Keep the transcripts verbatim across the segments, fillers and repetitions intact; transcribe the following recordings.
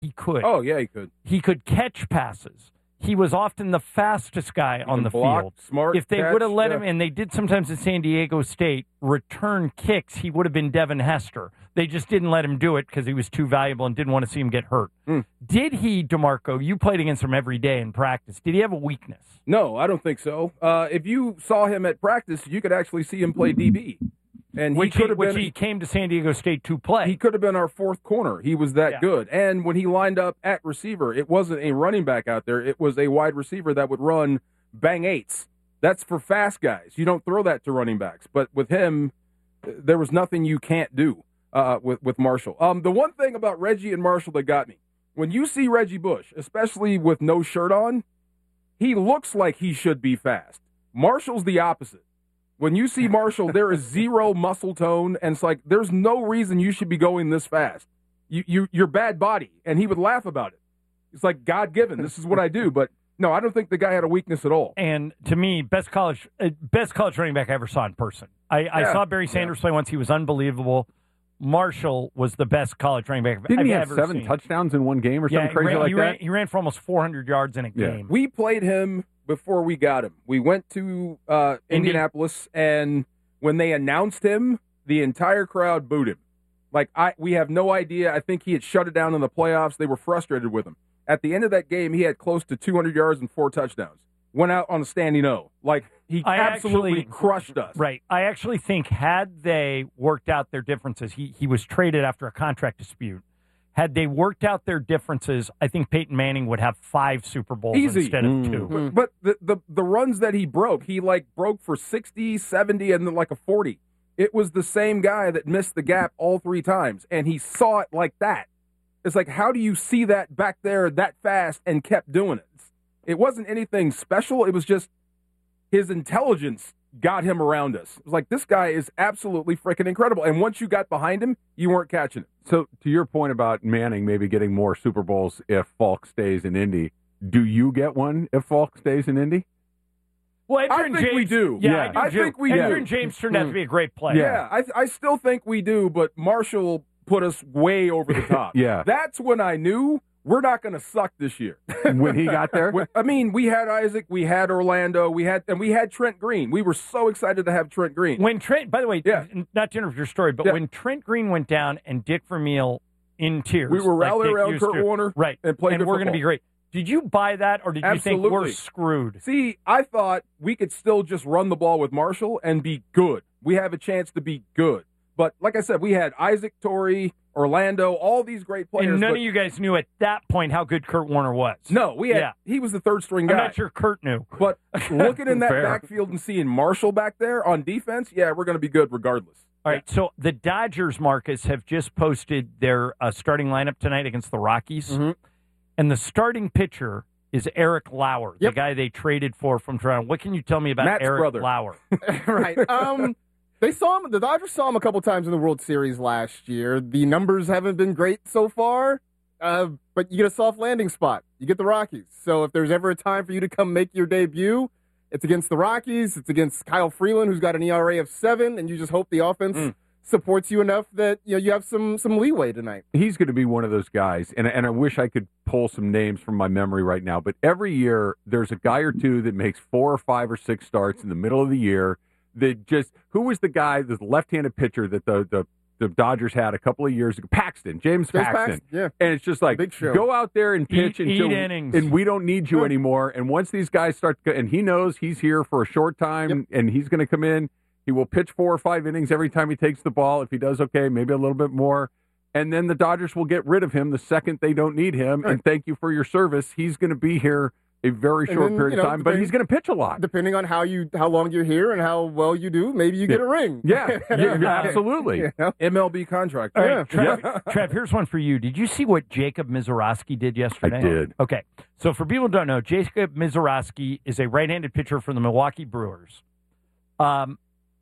he could. Oh, yeah, he could. He could catch passes. He was often the fastest guy on the block, field. Smart If they catch, would have let yeah. him, and they did sometimes at San Diego State, return kicks, he would have been Devin Hester. They just didn't let him do it because he was too valuable and didn't want to see him get hurt. Mm. Did he, DeMarco, you played against him every day in practice, did he have a weakness? No, I don't think so. Uh, if you saw him at practice, you could actually see him play D B. And he Which, could he, have which been, he came to San Diego State to play. He could have been our fourth corner. He was that Yeah. good. And when he lined up at receiver, it wasn't a running back out there. It was a wide receiver that would run bang eights. That's for fast guys. You don't throw that to running backs. But with him, there was nothing you can't do uh, with, with Marshall. Um, the one thing about Reggie and Marshall that got me, when you see Reggie Bush, especially with no shirt on, he looks like he should be fast. Marshall's the opposite. When you see Marshall, there is zero muscle tone, and it's like there's no reason you should be going this fast. You, you, you're bad body, and he would laugh about it. It's like God-given. This is what I do. But, no, I don't think the guy had a weakness at all. And to me, best college uh, best college running back I ever saw in person. I, Yeah. I saw Barry Sanders Yeah. play once. He was unbelievable. Marshall was the best college running back Didn't I've he have ever seven seen. touchdowns in one game or Yeah, something he crazy ran, like he that? Ran, he ran for almost four hundred yards in a Yeah. game. We played him before we got him. We went to uh, Indy. Indianapolis, and when they announced him, the entire crowd booed him. Like, I, we have no idea. I think he had shut it down in the playoffs. They were frustrated with him. At the end of that game, he had close to two hundred yards and four touchdowns. Went out on a standing O. Like, he I absolutely actually- crushed us. Right. I actually think had they worked out their differences, he, he was traded after a contract dispute. Had they worked out their differences, I think Peyton Manning would have five Super Bowls Easy. instead of Mm. two. But, but the, the, the runs that he broke, he, like, broke for sixty, seventy, and then, like, a forty. It was the same guy that missed the gap all three times, and he saw it like that. It's like, how do you see that back there that fast and kept doing it? It wasn't anything special. It was just his intelligence got him around us. It was like, this guy is absolutely freaking incredible. And once you got behind him, you weren't catching it. So, to your point about Manning maybe getting more Super Bowls if Falk stays in Indy, do you get one if Falk stays in Indy? Well, I Edgerrin think James, we do. Yeah, Yeah. I, do I too. think we Edgerrin do. James turned out to be a great player. Yeah, I, I still think we do, but Marshall put us way over the top. Yeah. That's when I knew we're not going to suck this year. When he got there? When- I mean, we had Isaac, we had Orlando, we had, and we had Trent Green. We were so excited to have Trent Green. When Trent, by the way, Yeah. n- not to interrupt your story, but Yeah. when Trent Green went down and Dick Vermeil in tears, We were like rallying Dick around used Kurt to, Warner right, and played good we're going to football. be great. Did you buy that, or did you think we're Absolutely. screwed? See, I thought we could still just run the ball with Marshall and be good. We have a chance to be good. But like I said, we had Isaac, Torrey, Orlando, all these great players. And none but of you guys knew at that point how good Kurt Warner was. No, we had. Yeah. He was the third string guy. I'm not sure Kurt knew. But looking in that Fair. backfield and seeing Marshall back there on defense, yeah, we're going to be good regardless. All right, so the Dodgers, Marcus, have just posted their uh, starting lineup tonight against the Rockies. Mhm. And the starting pitcher is Eric Lauer, Yep. the guy they traded for from Toronto. What can you tell me about Matt's Eric brother. Lauer? right. Um, they saw him. The Dodgers saw him a couple times in the World Series last year. The numbers haven't been great so far, uh, but you get a soft landing spot. You get the Rockies. So if there's ever a time for you to come make your debut, it's against the Rockies. It's against Kyle Freeland, who's got an E R A of seven, and you just hope the offense Mm. supports you enough that you know you have some some leeway tonight. He's going to be one of those guys, and and I wish I could pull some names from my memory right now. But every year there's a guy or two that makes four or five or six starts in the middle of the year. That just who was the guy, the left-handed pitcher that the the, the Dodgers had a couple of years ago? Paxton, James, James Paxton. Paxton, yeah. And it's just like Big show. go out there and pitch Eat- until eat innings. and we don't need you anymore. And once these guys start, to, and he knows he's here for a short time, Yep. and he's going to come in. He will pitch four or five innings every time he takes the ball. If he does okay, maybe a little bit more. And then the Dodgers will get rid of him the second they don't need him. Right. And thank you for your service. He's going to be here a very And short then, period you know, of time, but depending- he's going to pitch a lot. Depending on how you how long you're here and how well you do, maybe you get Yeah. a ring. Yeah, yeah, yeah, absolutely. You know? M L B contract. All Yeah. right, Trev, Trev, here's one for you. Did you see what Jacob Mizorowski did yesterday? I did. Okay. So for people who don't know, Jacob Mizorowski is a right-handed pitcher for the Milwaukee Brewers. Um,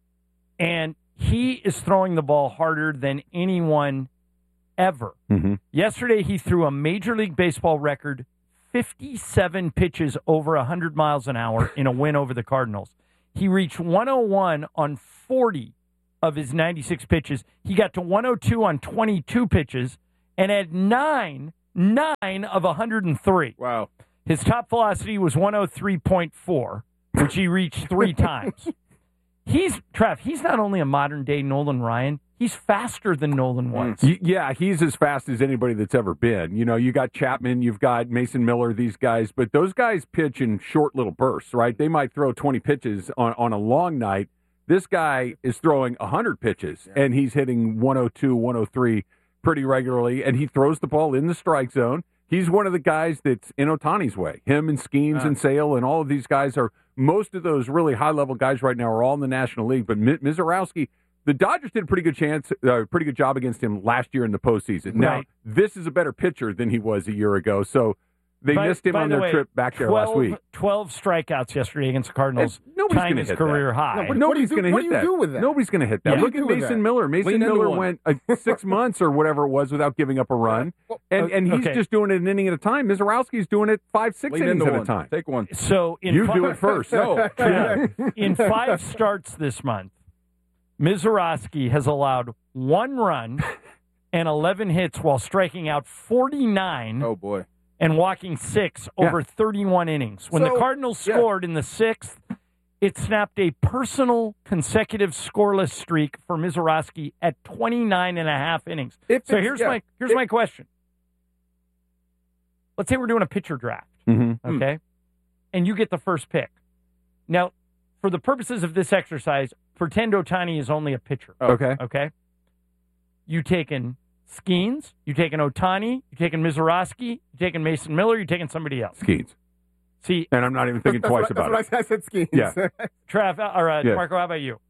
and he is throwing the ball harder than anyone ever. Mhm. Yesterday, he threw a Major League Baseball record fifty-seven pitches over one hundred miles an hour in a win over the Cardinals. He reached one oh one on forty of his ninety-six pitches. He got to one oh two on twenty-two pitches and had nine nine of one hundred three. Wow. His top velocity was one oh three point four, which he reached three times. He's, Trav, he's not only a modern-day Nolan Ryan, he's faster than Nolan was. Y- Yeah, he's as fast as anybody that's ever been. You know, you got Chapman, you've got Mason Miller, these guys, but those guys pitch in short little bursts, right? They might throw twenty pitches on, on a long night. This guy is throwing one hundred pitches, yeah. and he's hitting one oh two, one oh three pretty regularly, and he throws the ball in the strike zone. He's one of the guys that's in Ohtani's way. Him and Skeens uh, and Sale and all of these guys are, most of those really high-level guys right now are all in the National League, but M- Mizorowski, the Dodgers did a pretty good chance, uh, pretty good job against him last year in the postseason. Right. Now, this is a better pitcher than he was a year ago, so they by, missed him on the their way, trip back there twelve, last week. twelve strikeouts yesterday against the Cardinals, tying his career that. high. No, but nobody's going to hit that. Do with that. Nobody's going to hit that. Yeah. Look at Mason Miller. Mason Lean Miller went uh, six months or whatever it was without giving up a run, well, and and he's okay. just doing it an inning at a time. Mizorowski's doing it five, six Lean innings at one. a time. Take one. So in you five, do it first. No. Yeah. In five starts this month, Mizorowski has allowed one run and eleven hits while striking out forty-nine. Oh boy. And walking six over yeah. thirty-one innings. When so, the Cardinals yeah. scored in the sixth, it snapped a personal consecutive scoreless streak for Mizorowski at twenty-nine and a half innings. If so here's yeah. my here's if, my question. Let's say we're doing a pitcher draft, mm-hmm. okay? And you get the first pick. Now, for the purposes of this exercise, pretend Ohtani is only a pitcher. Oh. Okay. Okay? You taking Skeens, you taking Ohtani, you taking Mizorowski, you taking Mason Miller, you taking somebody else. Skeens. See, and I'm not even thinking twice what, about that's it. What I said, Skeens. Yeah. Trav, or uh, yeah. Marco, how about you?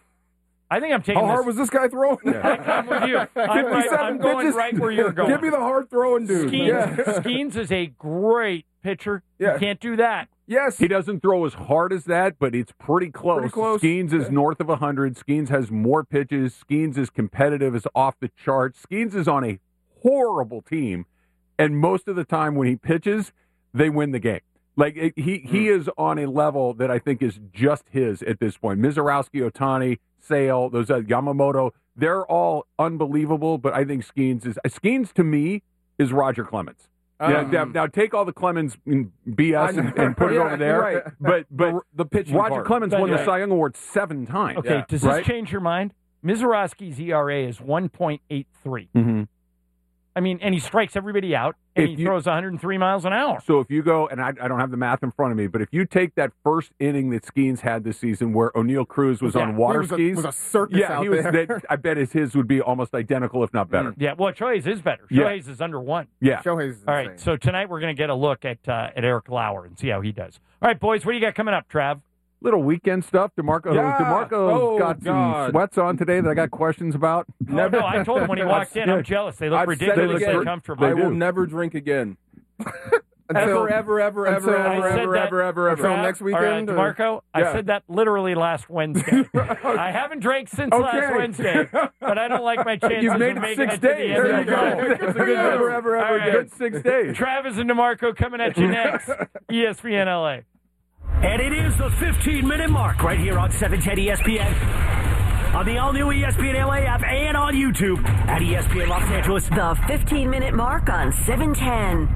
I think I'm taking. How this. hard was this guy throwing? Yeah. I'm with you. I'm, right, I'm going pitches. right where you're going. Give me the hard throwing dude. Skeens, yeah. Skeens is a great pitcher. Yeah. You can't do that. Yes. He doesn't throw as hard as that, but it's pretty close. Pretty close. Skeens is yeah. north of one hundred. Skeens has more pitches. Skeens is competitive, is off the charts. Skeens is on a horrible team, and most of the time when he pitches, they win the game. Like, it, he, he mm. is on a level that I think is just his at this point. Mizorowski, Ohtani, Sale, those uh, Yamamoto, they're all unbelievable, but I think Skeens is Skeens to me is Roger Clemens. Um, yeah, now, now take all the Clemens B S and, and put yeah, it over there. Right. But but the, the pitching Roger part. Clemens but, won yeah. the Cy Young Award seven times. Okay, yeah. does this right? change your mind? Mizorowski's E R A is one point eight three. Mm-hmm. I mean, and he strikes everybody out, and if he you, throws one hundred three miles an hour. So if you go, and I, I don't have the math in front of me, but if you take that first inning that Skeens had this season where O'Neill Cruz was yeah, on water was a, skis. was a circus yeah, out he was. there. That, I bet his, his would be almost identical, if not better. Yeah, well, Shohei's is better. Yeah. Shohei's is under one. Yeah. Shohei's is All right, so tonight we're going to get a look at uh, at Eric Lauer and see how he does. All right, boys, what do you got coming up, Trav? Little weekend stuff. DeMarco, Yeah. DeMarco's Oh, got some God. sweats on today that I got questions about. Never. Oh, no, I told him when he walked in, I'm jealous. They look I've said it ridiculously again. comfortable. I They will do. never drink again. Until- ever, ever, ever, until- ever, I ever, said ever, that- ever, ever, ever. Until Trav, next all right, weekend, or- DeMarco, I Yeah. said that literally last Wednesday. I haven't drank since last Okay. Wednesday, but I don't like my chances You've made of it making six it to the days. end There of you the go. night. That's a good Ever, ever, ever, All ever, right. good six days. Travis and DeMarco coming at you next. E S P N L A. And it is the fifteen-minute mark right here on seven ten E S P N. On the all-new E S P N L A app and on YouTube at E S P N Los Angeles. The fifteen-minute mark on seven ten.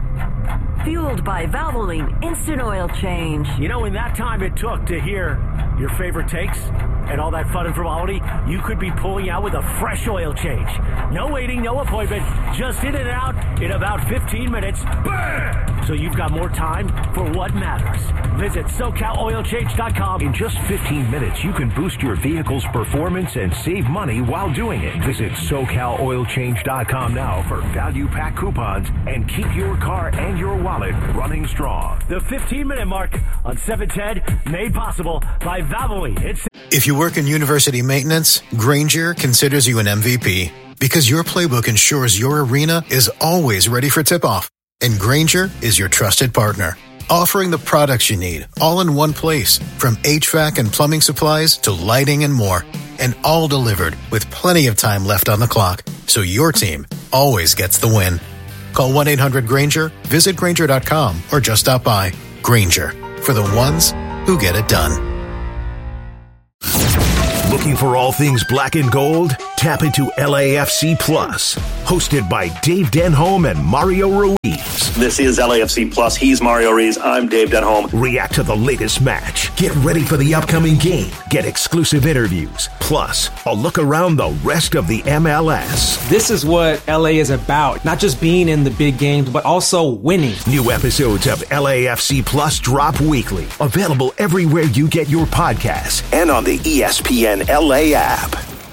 Fueled by Valvoline Instant Oil Change. You know, in that time it took to hear your favorite takes and all that fun and frivolity, you could be pulling out with a fresh oil change. No waiting, no appointment, just in and out in about fifteen minutes. Bam! So you've got more time for what matters. Visit so cal oil change dot com. In just fifteen minutes, you can boost your vehicle's performance and save money while doing it. Visit so cal oil change dot com now for value pack coupons and keep your car and your wallet running strong. The fifteen-minute mark on seven ten, made possible by Valvoline. It's If you work in university maintenance, Grainger considers you an M V P because your playbook ensures your arena is always ready for tip-off. And Grainger is your trusted partner, offering the products you need all in one place, from H V A C and plumbing supplies to lighting and more. And all delivered with plenty of time left on the clock, so your team always gets the win. Call one eight hundred Grainger, visit Grainger dot com, or just stop by. Grainger, for the ones who get it done. Looking for all things black and gold? Tap into L A F C Plus, hosted by Dave Denholm and Mario Ruiz. This is L A F C Plus. He's Mario Ruiz. I'm Dave Denholm. React to the latest match. Get ready for the upcoming game. Get exclusive interviews. Plus, a look around the rest of the M L S. This is what L A is about. Not just being in the big games, but also winning. New episodes of L A F C Plus drop weekly. Available everywhere you get your podcasts and on the E S P N L A app.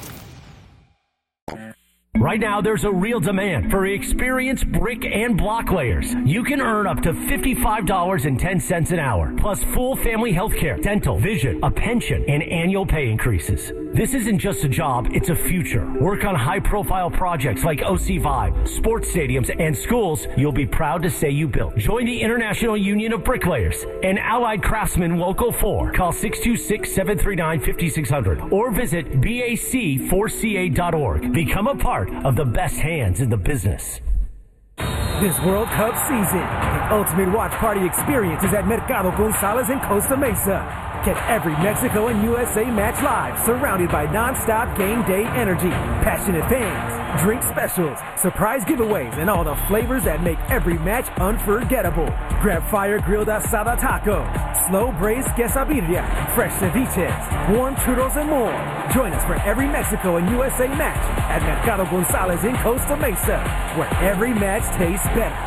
Right now, there's a real demand for experienced brick and block layers. You can earn up to fifty-five dollars and ten cents an hour, plus full family health care, dental, vision, a pension, and annual pay increases. This isn't just a job, it's a future. Work on high-profile projects like O C Vibe, sports stadiums, and schools you'll be proud to say you built. Join the International Union of Bricklayers and Allied Craftsmen Local four. Call six two six, seven three nine, five six zero zero or visit B A C four C A dot org. Become a part of the best hands in the business. This World Cup season, the ultimate watch party experience is at Mercado Gonzalez in Costa Mesa. Get every Mexico and U S A match live, surrounded by non-stop game day energy, passionate fans, drink specials, surprise giveaways, and all the flavors that make every match unforgettable. Grab fire-grilled asada taco, slow-braised quesadilla, fresh ceviches, warm churros, and more. Join us for every Mexico and U S A match at Mercado Gonzalez in Costa Mesa, where every match tastes better.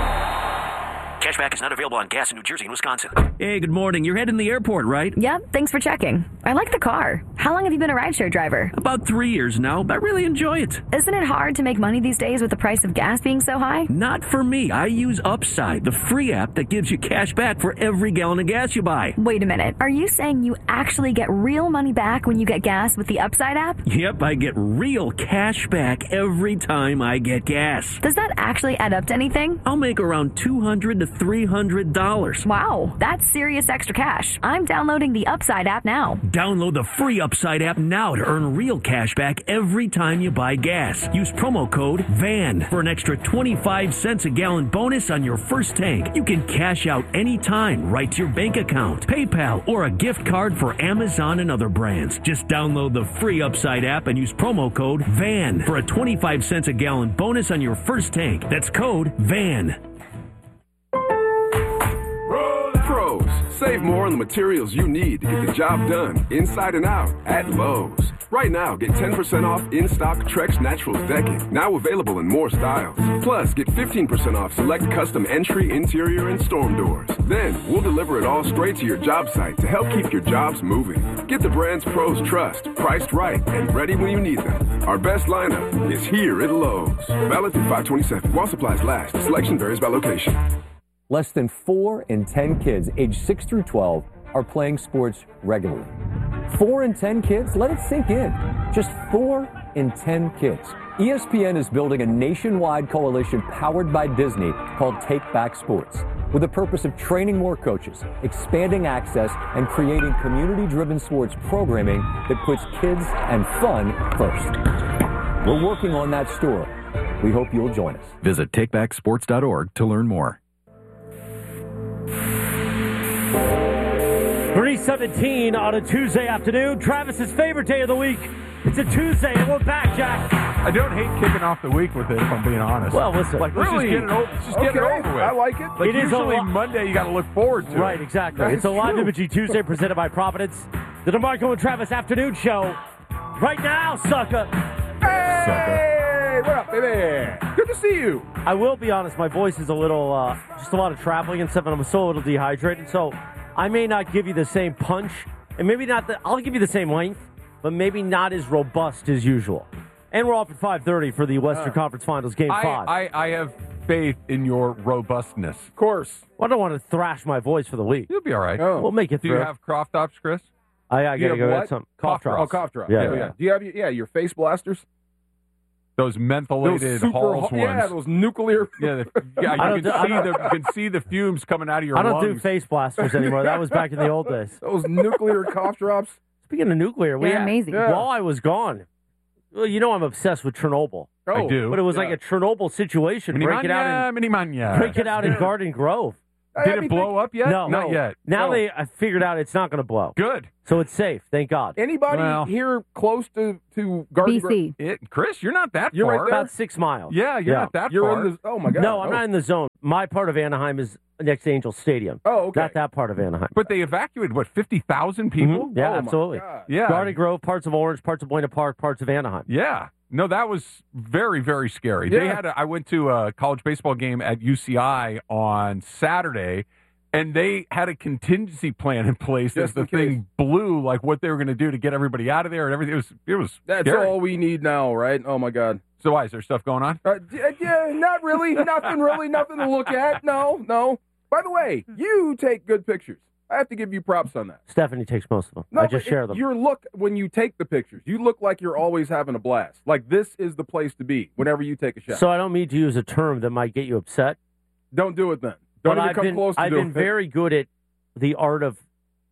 Cashback is not available on gas in New Jersey and Wisconsin. Hey, good morning. You're heading to the airport, right? Yep, thanks for checking. I like the car. How long have you been a rideshare driver? About three years now, but I really enjoy it. Isn't it hard to make money these days with the price of gas being so high? Not for me. I use Upside, the free app that gives you cash back for every gallon of gas you buy. Wait a minute. Are you saying you actually get real money back when you get gas with the Upside app? Yep, I get real cash back every time I get gas. Does that actually add up to anything? I'll make around two hundred to three hundred dollars. Wow, that's serious extra cash. I'm downloading the Upside app now. Download the free Upside app now to earn real cash back every time you buy gas. Use promo code VAN for an extra twenty-five cents a gallon bonus on your first tank. You can cash out anytime right to your bank account, PayPal, or a gift card for Amazon and other brands. Just download the free Upside app and use promo code VAN for a twenty-five cents a gallon bonus on your first tank. That's code VAN. Pros, save more on the materials you need to get the job done, inside and out, at Lowe's. Right now, get ten percent off in-stock Trex Naturals decking, now available in more styles. Plus, get fifteen percent off select custom entry, interior, and storm doors. Then, we'll deliver it all straight to your job site to help keep your jobs moving. Get the brands pros trust, priced right, and ready when you need them. Our best lineup is here at Lowe's. Valid through five twenty-seven. While supplies last. Selection varies by location. Less than four in ten kids aged six through twelve are playing sports regularly. Four in ten kids? Let it sink in. Just four in ten kids. E S P N is building a nationwide coalition powered by Disney called Take Back Sports, with the purpose of training more coaches, expanding access, and creating community-driven sports programming that puts kids and fun first. We're working on that story. We hope you'll join us. Visit take back sports dot org to learn more. three seventeen on a Tuesday afternoon. Travis's favorite day of the week. It's a Tuesday, and we're back, Jack. I don't hate kicking off the week with it, if I'm being honest. Well, listen. Like, let's really? just get it over, let's just get it Okay, over with. I like it. Like, It is a usually lo- Monday you got to look forward to. Right, it. exactly. That's It's a Live true. Imaging Tuesday presented by Providence. The DeMarco and Travis afternoon show. Right now, sucker. Hey, what up, baby? Good to see you. I will be honest, my voice is a little, uh, just a lot of traveling and stuff, and I'm still a little dehydrated, so I may not give you the same punch, and maybe not the, I'll give you the same length, but maybe not as robust as usual. And we're off at five thirty for the Western Uh, Conference Finals, Game I, five. I, I have faith in your robustness. Of course. Well, I don't want to thrash my voice for the week. You'll be all right. Oh. We'll make it Do through. you have cough drops, Chris? I, I You got to have go what? get some cough, Cough drops. Oh, cough drop. Yeah, Yeah, yeah. Do you have your, yeah, your face blasters? Those mentholated Those super Halls hot- ones. Yeah, those nuclear. Yeah, the, yeah I you, don't can do- see I the, you can see the fumes coming out of your I don't lungs. do face blasters anymore. That was back in the old days. Those nuclear cough drops. Speaking of nuclear, we They're amazing. Yeah. while I was gone, well, you know I'm obsessed with Chernobyl. Oh, I do. But it was yeah. like a Chernobyl situation. Break it out in Minimania, Minimania. break it out in Garden Grove. Did it blow up yet? No, not no. yet. Now Oh. they I figured out it's not going to blow. Good. So it's safe. Thank God. Anybody Well- here close to to Garden B C. It, Chris, you're not that You're far. right there? About six miles. Yeah, you're Yeah. not that You're far. in the. Oh my God. No, I'm oh. not in the zone. My part of Anaheim is next to Angel Stadium. Oh, okay. Not that part of Anaheim. But they evacuated what fifty thousand people. Mhm. Yeah, Oh, my absolutely. God. Yeah, Garden Grove, parts of Orange, parts of Buena Park, parts of Anaheim. yeah. No, that was very, very scary. They Yeah. had. A, I went to a college baseball game at U C I on Saturday, and they had a contingency plan in place as Just the in thing blew, like what they were going to do to get everybody out of there and everything. It was. It was. That's scary. all we need now, right? Oh my God. So why is there stuff going on? Uh, d- yeah, not really. Nothing really. Nothing to look at. No, no. By the way, you take good pictures. I have to give you props on that. Stephanie takes most of them. No, I just but share it- them. Your look when you take the pictures, you look like you're always having a blast. Like this is the place to be whenever you take a shot. So I don't mean to use a term that might get you upset. Don't do it then. Don't But even I've come been, close to I've doing been it. very good at the art of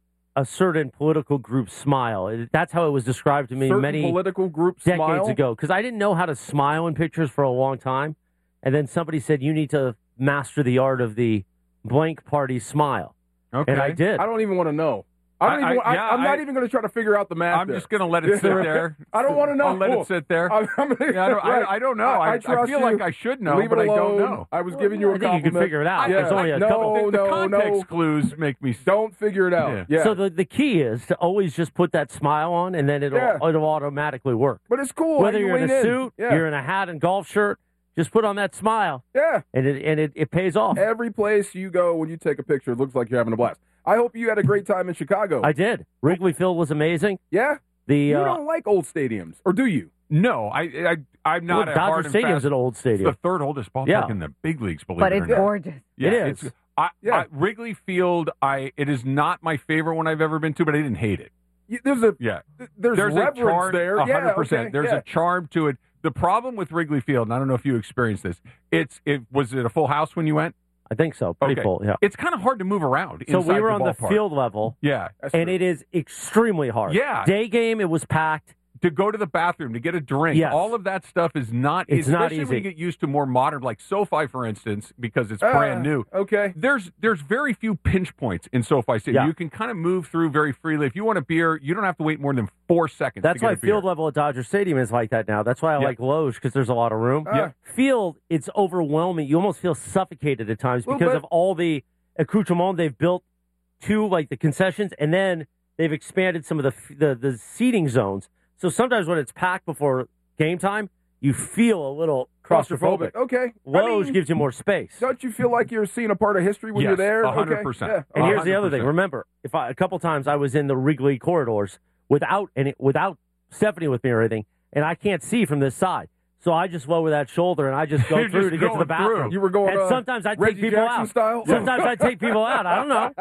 a certain political group smile. It- That's how it was described to me Certain many political group decades smile? ago. Because I didn't know how to smile in pictures for a long time. And then somebody said, you need to master the art of the blank party smile. Okay. And I did. I don't even want to know. I don't I- even. I- I, yeah, I'm not I- even going to try to figure out the math. I'm there. just going to let it sit there. I don't want to know. I'll let it sit there. I'm, I'm, Yeah, I, don't, I, I don't know. I, I, trust feel you. like I should know, Leave but it I don't alone. know. I was giving you a I think you compliment. can figure it out. Yeah. There's only a no, couple. The, the no, context no. clues make me. Don't figure it out. Yeah. So the, the key is to always just put that smile on, and then it'll Yeah. it'll automatically work. but it's cool. Whether You you're in lean a suit, Yeah. you're in a hat and golf shirt, just put on that smile, yeah. and it and it, it pays off. Every place you go when you take a picture, it looks like you're having a blast. I hope you had a great time in Chicago. I did. Wrigley Field was amazing. yeah. The You uh, don't like old stadiums, or do you? No, I, I, I'm not well, a hard Dodger and Stadium's fast. an old It's stadium. the third oldest ballpark Yeah. in the big leagues. Believe But it it's or not. gorgeous. Yeah, It is. It's, I, Yeah. I, Wrigley Field, I it is not my favorite one I've ever been to, but I didn't hate it. You- There's a Yeah, th- there's, there's a reverence charm there. one hundred Yeah, percent. okay, There's yeah. a charm to it. The problem with Wrigley Field, and I don't know if you experienced this. It's it was it a full house when you went? I think so. Pretty Okay. full. Yeah. It's kind of hard to move around. So we inside were the on the ballpark. field level, Yeah, That's and true. it is extremely hard. Yeah. Day game, it was packed. to go to the bathroom, to get a drink, Yes. all of that stuff is not It's easy, not especially when you easy. get used to more modern, like SoFi, for instance, because it's Ah, brand new. Okay. There's there's very few pinch points in SoFi Stadium. Yeah. You can kind of move through very freely. If you want a beer, you don't have to wait more than four seconds. That's to get why a beer. field level at Dodger Stadium is like that now. That's why I Yeah. like Loge, because there's a lot of room. Yeah. Field, it's overwhelming. You almost feel suffocated at times Little because bit. of all the accoutrement they've built to like the concessions, and then they've expanded some of the the, the seating zones. So sometimes when it's packed before game time, you feel a little claustrophobic. Okay. Loge I mean, gives you more space. Don't you feel like you're seeing a part of history when Yes, you're there? one hundred Okay, percent. yeah. And here's the other one hundred thing. percent. Remember, if I, a couple times I was in the Wrigley corridors without any, without Stephanie with me or anything, and I can't see from this side. So I just lower that shoulder and I just go You're through just to get to the going through. bathroom. You were going, and uh, sometimes I take Reggie people Jackson out. style? Sometimes I take people out. I don't know.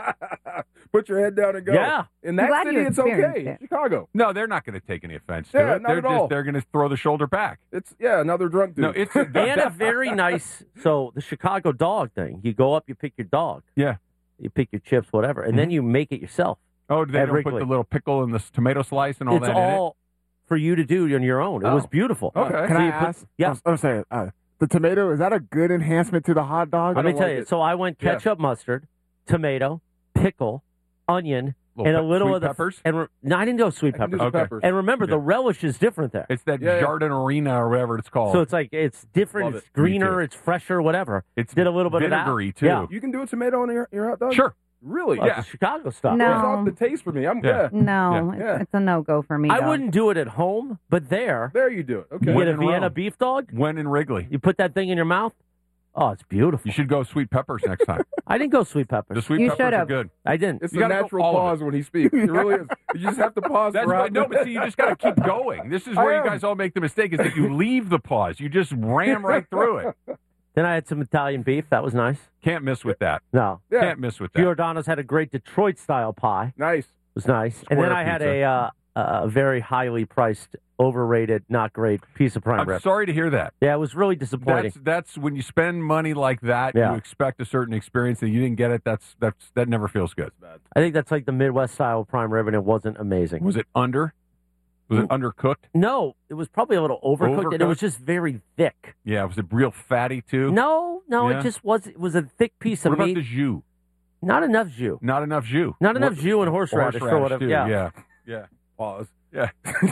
Put your head down and go. Yeah. In I'm that glad city, you it's experienced okay. it. Chicago. No, they're not going to take any offense to Yeah, it. not they're at just all. they're going to throw the shoulder back. It's yeah, another drunk dude. No, it's And a very nice, so the Chicago dog thing. You go up, you pick your dog. Yeah. You pick your chips, whatever, and then you make it yourself. Oh, they At don't put Wrigley. the little pickle and the s- tomato slice and all It's that in it. all for you to do on your own. It was Oh. beautiful. Okay. Can So I you put- ask? yeah. I'm, I'm sorry. Uh, the tomato, is that a good enhancement to the hot dog? Let me don't tell like you. it. So I went Yeah. ketchup, mustard, tomato, pickle, onion, Little and a pe- little sweet of the peppers? And re- no, I didn't go sweet I can do peppers. the Okay. peppers. And remember, the Yeah. relish is different there. It's that Yeah, yeah. Jardinarina or whatever it's called. So it's like it's different, Love it's it. Me greener, too. it's fresher, whatever. It's Did a little bit of that. vinegary, too. Yeah. You can do a tomato on your, your hot dog? Sure. Really? Well, Yeah. it's Chicago stuff. No. It's off the taste for me. I'm Yeah. yeah. No, Yeah. It's, it's a no go for me. I dog. wouldn't do it at home, but there, There you do it. Okay. you When get a in Vienna Rome. beef dog, When in Wrigley. you put that thing in your mouth. Oh, it's beautiful. You should go sweet peppers next time. I didn't go sweet peppers. The sweet You peppers are should've. good. I didn't. It's You a gotta go natural all of pause when he speaks. It really is. You just have to pause That's for what, out- no, but see, you just got to keep going. This is I where you am. guys all make the mistake: is that you leave the pause. You just ram right through it. Then I had some Italian beef. That was nice. Can't miss with that. No. Yeah. Can't miss with that. Giordano's had a great Detroit style pie. Nice. It was nice. And then Square I had pizza. a uh, a very highly priced, overrated, not great piece of prime I'm rib. sorry to hear that. Yeah, it was really disappointing. That's that's when you spend money like that, Yeah. you expect a certain experience and you didn't get it. That's that's that never feels good. I think that's like the Midwest style prime rib, and it wasn't amazing. Was it under? Was it undercooked? No, it was probably a little overcooked, and it Overcooked? was just very thick. Yeah. Was it real fatty too? No, no, Yeah. it just was. It was a thick piece of What about meat. the jus? Not enough jus. Not enough jus. Not enough jus and horseradish, for whatever. too. Yeah. yeah, yeah. Pause. Yeah.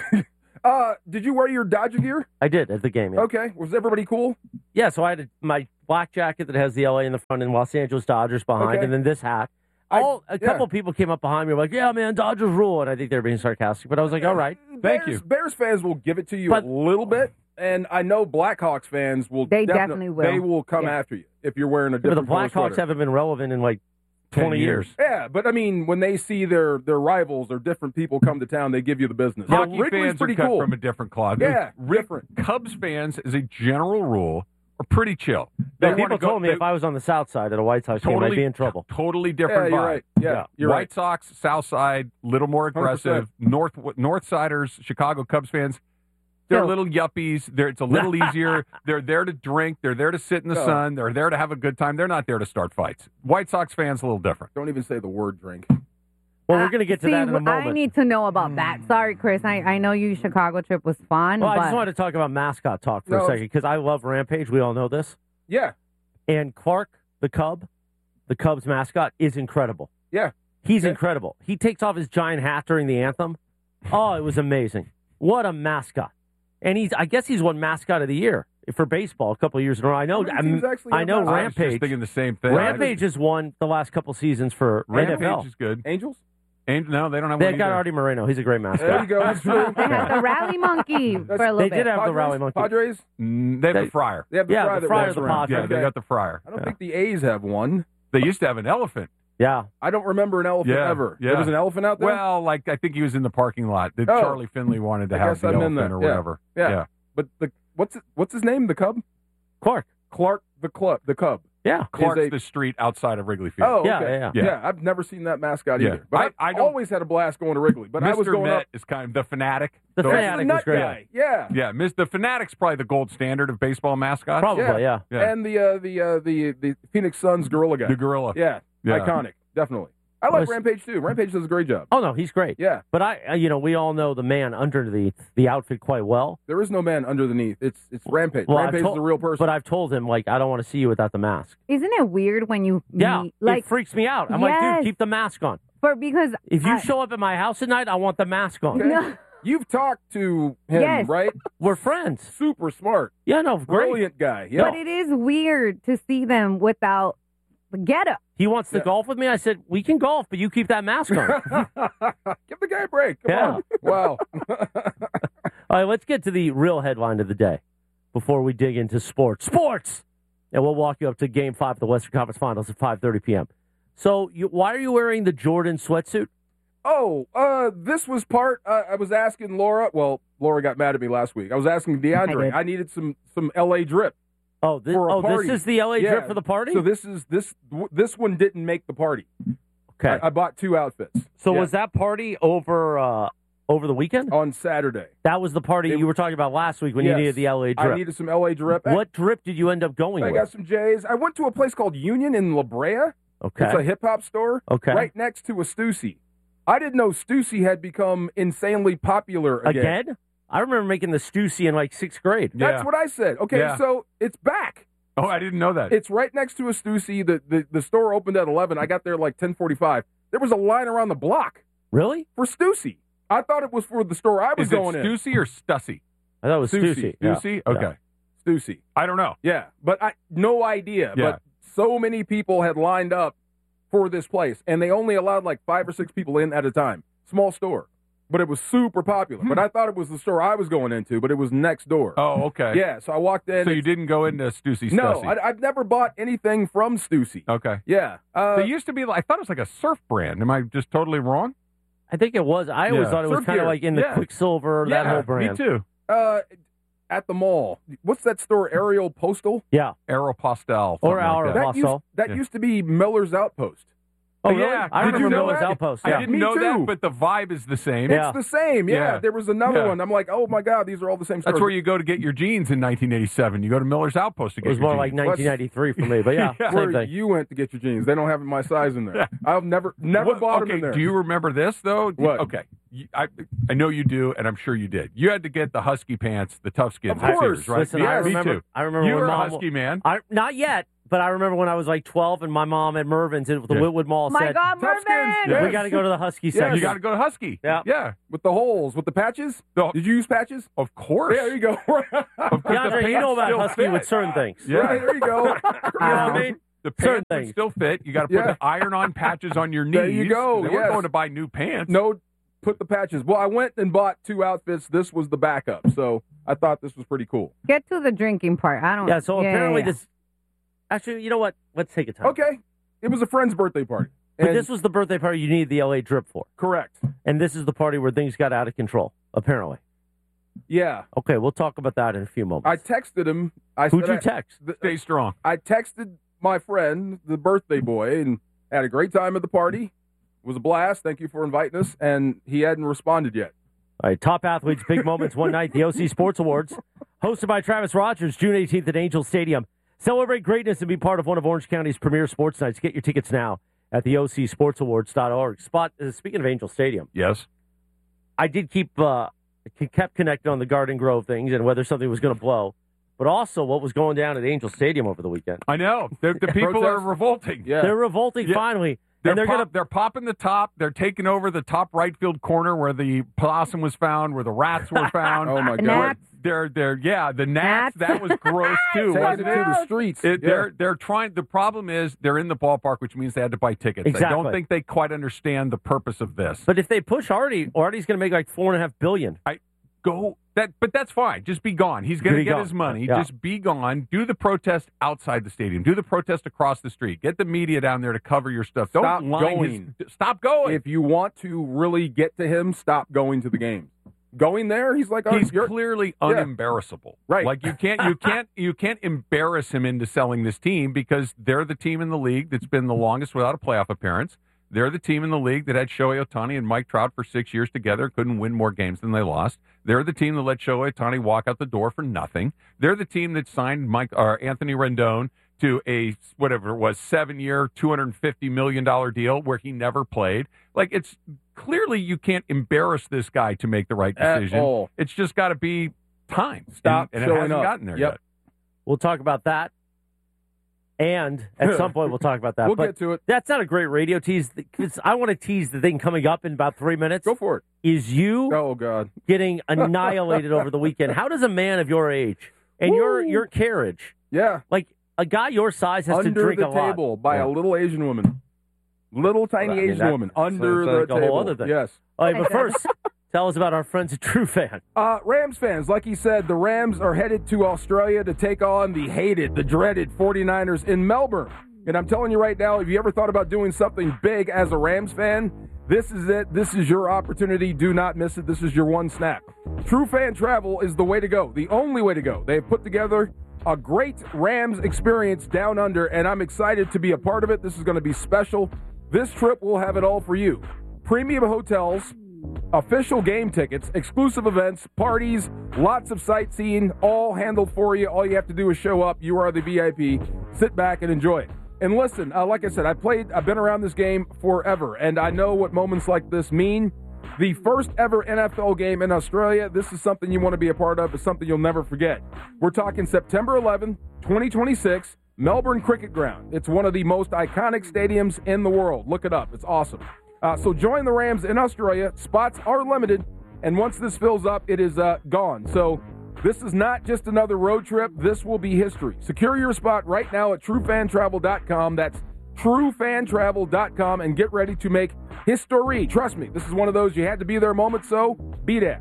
uh, did you wear your Dodger gear? I did at the game. Yeah. Okay. Was everybody cool? Yeah. So I had a, my black jacket that has the L A in the front and Los Angeles Dodgers behind, Okay. and then this hat. I- All a yeah. couple people came up behind me like, "Yeah, man, Dodgers rule," and I think they're being sarcastic, but I was like, "All right, Bears, thank you." Bears fans will give it to you But- a little bit, and I know Blackhawks fans will. They definitely, definitely will. They will come Yeah. after you if you're wearing a Yeah, but the different color Blackhawks sweater. haven't been relevant in like twenty years. Yeah, but I mean, when they see their their rivals or different people come to town, they give you the business. Hockey Wrigley's fans pretty are cut cool. from a different cloth. Yeah, Rick- different. Cubs fans, as a general rule, are pretty chill. They wanna people go- told me they- if I was on the South Side at a White Sox game, I'd Totally- be in trouble. Totally different Yeah, vibe. you're right. Yeah, you're White right. Sox, South Side, little more one hundred percent. aggressive. North Northsiders, Chicago Cubs fans, they're So- little yuppies. They're, it's a little easier. They're there to drink. They're there to sit in the No. sun. They're there to have a good time. They're not there to start fights. White Sox fans, a little different. Don't even say the word drink. Well, we're going to get to See, that in a I moment. need to know about that. Sorry, Chris. I, I know your Chicago trip was fun, well, I but just wanted to talk about mascot talk for No. a second because I love Rampage. We all know this. Yeah, And Clark, the Cub, the Cubs mascot, is incredible. yeah. He's Yeah. incredible. He takes off his giant hat during the anthem. Oh, it was amazing. What a mascot. And he's I guess he's won mascot of the year for baseball a couple of years in a row. I know How many teams I'm- actually I have know mascots? I was just Rampage. thinking the same thing. Rampage has won the last couple seasons for N F Rampage L. is good. Angels. And no, they don't have They one got either. Artie Moreno. He's a great mascot. There you go. That's true. they had the rally monkey for a little They bit. did have the Padres? rally monkey. Padres. Mm, they have They- the Friar. They have the Yeah, Friar the that Friar, walks the around. Padres. Yeah, they Okay. got the Friar. I don't Yeah. think the A's have one. They used to have an elephant. Yeah. I don't remember an elephant Yeah, ever. yeah. There was an elephant out there. Well, like I think he was in the parking lot. That Oh. Charlie Finley wanted to I have guess the I'm in elephant there. or Yeah. whatever. Yeah. But the what's it, what's his name? The Cub. Clark. Clark the club. The Cub. Yeah. Clark's Is a- the street outside of Wrigley Field. Oh, Yeah, okay. yeah, yeah. Yeah, I've never seen that mascot Yeah. either. But I- I, I don't- always had a blast going to Wrigley. But I was Mister going Met up. is kind of the fanatic. The Those- fanatic the nut was great. guy. Yeah. Yeah, Miss the fanatic's probably the gold standard of baseball mascots. Probably, yeah. Yeah. And the uh, the uh, the the Phoenix Suns gorilla guy. The gorilla. Yeah. Yeah. Iconic. Definitely. I Well, like it's- Rampage too. Rampage does a great job. Oh, no, he's great. Yeah. But, I, uh, you know, we all know the man underneath the outfit quite well. There is no man underneath. It's it's Rampage. Well, I've Rampage told- is a real person. But I've told him, like, I don't want to see you without the mask. Isn't it weird when you Yeah. meet, like it freaks me out. I'm like, Yes. dude, keep the mask on. for because If you I- show up at my house at night, I want the mask on. Okay. No. You've talked to him, Yes. right? We're friends. Super smart. Yeah, no, great. Brilliant guy. Yeah. But it is weird to see them without the getup. He wants to Yeah. golf with me. I said, we can golf, but you keep that mask on. Give the guy a break. Come Yeah. on. Wow. All right, let's get to the real headline of the day before we dig into sports. Sports! And we'll walk you up to Game five of the Western Conference Finals at five thirty p.m. So you, why are you wearing the Jordan sweatsuit? Oh, uh, this was part. Uh, I was asking Laura. Well, Laura got mad at me last week. I was asking DeAndre. I I, did. needed some some L A drip. Oh, this, For a oh, this party. is the L A Yeah. drip for the party? So this is this this one didn't make the party. okay. I, I bought two outfits. so Yeah. was that party over uh, over the weekend? on Saturday? That was the party It- you were talking about last week when Yes. you needed the L A drip. I needed some L A drip. What drip did you end up going I with? got some J's. I went to a place called Union in La Brea. Okay. It's a hip hop store. Okay. Right next to a Stussy. I didn't know Stussy had become insanely popular again. Again? I remember making the Stussy in like sixth grade. That's what I said. Okay, Yeah. so it's back. Oh, I didn't know that. It's right next to a Stussy. The, the the store opened at eleven. I got there like ten forty-five. There was a line around the block Really? for Stussy. I thought it was for the store I was Is it going in. Stussy or Stussy? I thought it was Stussy. Yeah. Stussy? Yeah. Okay. Stussy. I don't know. Yeah, but I no idea. Yeah. But so many people had lined up for this place, and they only allowed like five or six people in at a time. Small store, but it was super popular. But I thought it was the store I was going into, but it was next door. Oh, okay. Yeah, so I walked in. So you didn't go into Stussy No, Stussy? I, I've never bought anything from Stussy. Okay. Yeah, uh, They used to be, like, I thought it was like a surf brand. Am I just totally wrong? I think it was. I always Yeah. thought it was Surf kind of gear. like in the Yeah. Quicksilver, that Yeah, whole brand. Me too. uh, at the mall. What's that store? Ariel Postal. Yeah. Aeropostale. Or something like our- that. That used, Postal. that Yeah. used to be Miller's Outpost. Oh, Yeah. really? I Did remember you know Miller's that? Outpost. I Yeah. didn't Me know too. that, but the vibe is the same. Yeah. It's the same. Yeah. Yeah. There was another Yeah. one. I'm like, oh my god, these are all the same. That's stores. where you go to get your jeans in nineteen eighty-seven. You go to Miller's Outpost to It get was your more like jeans. nineteen ninety-three for me, but yeah, Yeah. same where thing. you went to get your jeans. They don't have my size in there. I've never never What- bought okay, them in there. Do you remember this though? What? Okay, You- I I know you do, and I'm sure you did. You had to get the husky pants, the tough skins. Of course. series, right? Listen, Me- I me remember. too. I remember You when were a mom. husky man. I not yet. but I remember when I was like twelve and my mom at Mervin's at the Yeah. Whitwood Mall My said, God, Mervin! Yes. we got to go to the Husky Yes. section. You got to go to Husky. Yeah. Yeah. With the holes, with the patches? The- Did you use patches? Of course. Yeah, there you go. Of course, DeAndre, the you know pants about still Husky fit. with certain things. Yeah. Right, there you go. You know what I mean? The Certain pants would things. still fit. You got to put Yeah. the iron-on patches on your knees. There you go, They yes. weren't going to buy new pants. No, put the patches. Well, I went and bought two outfits. This was the backup, so I thought this was pretty cool. Get to the drinking part. I don't. Yeah, so apparently yeah. this. Actually, you know what? Let's take a time. Okay, it was a friend's birthday party. But And- this was the birthday party you needed the L A drip for. correct. And this is the party where things got out of control, apparently. Yeah, Okay, we'll talk about that in a few moments. I texted him. I Who'd said you I- text? th- Stay strong. I texted my friend, the birthday boy, and had a great time at the party. It was a blast. Thank you for inviting us. And he hadn't responded yet. All right, top athletes, big moments one night, the O C Sports Awards, hosted by Travis Rogers, June eighteenth at Angel Stadium. Celebrate greatness and be part of one of Orange County's premier sports nights. Get your tickets now at the O C sports awards dot org. Spot, uh, speaking of Angel Stadium, Yes. I did keep uh, kept connected on the Garden Grove things and whether something was going to blow, but also what was going down at Angel Stadium over the weekend. I know. The, the people are Protest? revolting. Yeah. They're revolting Yeah. finally, They're, and they're pop- going to. they're popping the top. They're taking over the top right field corner where the possum was found, where the rats were found. Oh, my God. Gnats. They're, they're, yeah, the gnats. Gnats. That was gross, too, Taking wasn't it to it? the streets. It, Yeah. They're they're trying. The problem is they're in the ballpark, which means they had to buy tickets. I Exactly. don't think they quite understand the purpose of this. But if they push Artie, Artie's going to make like four and a half billion. I go that, but that's fine. Just be gone. He's going to Be get gone. his money. Yeah. Just be gone. Do the protest outside the stadium. Do the protest across the street. Get the media down there to cover your stuff. Don't Stop line going. His, stop going. If you want to really get to him, stop going to the game. Going there, he's like, oh, He's you're, clearly Yeah. unembarrassable. Right. Like you can't you can't you can't embarrass him into selling this team because they're the team in the league that's been the longest without a playoff appearance. They're the team in the league that had Shohei Ohtani and Mike Trout for six years together, couldn't win more games than they lost. They're the team that let Shohei Ohtani walk out the door for nothing. They're the team that signed Mike or Anthony Rendon to a whatever it was seven year, two hundred fifty million dollar deal where he never played. Like it's clearly you can't embarrass this guy to make the right At decision. all. It's just got to be time. Stop and, and it showing hasn't up. gotten there Yep. yet. We'll talk about that. And at some point, we'll talk about that. We'll but get to it. That's not a great radio tease. 'Cause I want to tease the thing coming up in about three minutes. Go for it. Is you Oh, God. getting annihilated over the weekend? How does a man of your age and your Woo. your carriage, Yeah. like a guy your size, has Under to drink the a lot? table by Yeah. a little Asian woman. Little tiny Well, I mean, Asian that- woman. so Under it's the like a whole table. other thing. Yes. All right, but first, tell us about our friends at True Fan. Uh, Rams fans, like he said, the Rams are headed to Australia to take on the hated, the dreaded 49ers in Melbourne. And I'm telling you right now, if you ever thought about doing something big as a Rams fan, this is it. This is your opportunity. Do not miss it. This is your one snap. True Fan Travel is the way to go, the only way to go. They have put together a great Rams experience down under, and I'm excited to be a part of it. This is going to be special. This trip will have it all for you. Premium hotels, official game tickets, exclusive events, parties, lots of sightseeing, all handled for you. All you have to do is show up. You are the V I P. Sit back and enjoy it. And listen, uh, like I said, I played, I've been around this game forever, and I know what moments like this mean. The first ever N F L game in Australia, this is something you want to be a part of. It's something you'll never forget. We're talking September eleventh, twenty twenty-six, Melbourne Cricket Ground. It's one of the most iconic stadiums in the world. Look it up. It's awesome. Uh, so join the Rams in Australia. Spots are limited, and once this fills up, it is uh, gone. So this is not just another road trip. This will be history. Secure your spot right now at true fan travel dot com. That's true fan travel dot com, and get ready to make history. Trust me, this is one of those you had to be there moment, so be there.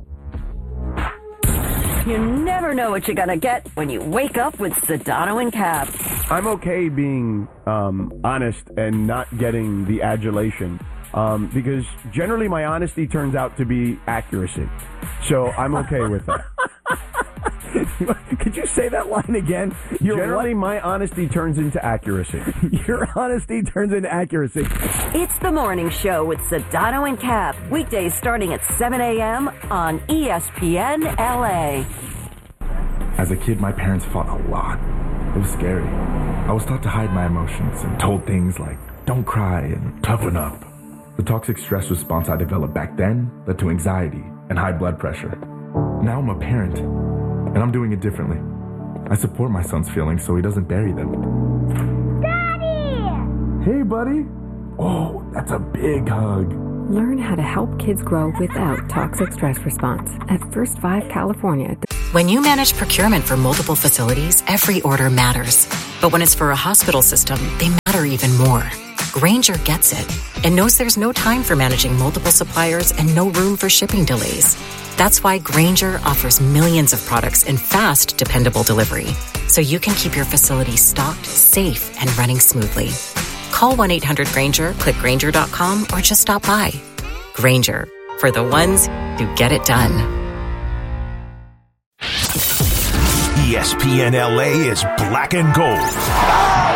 You never know what you're going to get when you wake up with Sedano and Cap. I'm okay being um, honest and not getting the adulation um, because generally my honesty turns out to be accuracy. So I'm okay with that. Could you say that line again? Your Generally, what? my honesty turns into accuracy. Your honesty turns into accuracy. It's the morning show with Sedano and Cap. Weekdays starting at seven a.m. on E S P N L A. As a kid, my parents fought a lot. It was scary. I was taught to hide my emotions and told things like, don't cry and toughen up. The toxic stress response I developed back then led to anxiety and high blood pressure. Now I'm a parent, and I'm doing it differently. I support my son's feelings so he doesn't bury them. Hey, buddy. Oh, that's a big hug. Learn how to help kids grow without toxic stress response at First Five California. When you manage procurement for multiple facilities, every order matters. But when it's for a hospital system, they matter even more. Grainger gets it and knows there's no time for managing multiple suppliers and no room for shipping delays. That's why Grainger offers millions of products in fast, dependable delivery, so you can keep your facility stocked, safe, and running smoothly. Call one eight hundred Grainger, click Grainger dot com, or just stop by. Grainger, for the ones who get it done. E S P N L A is black and gold.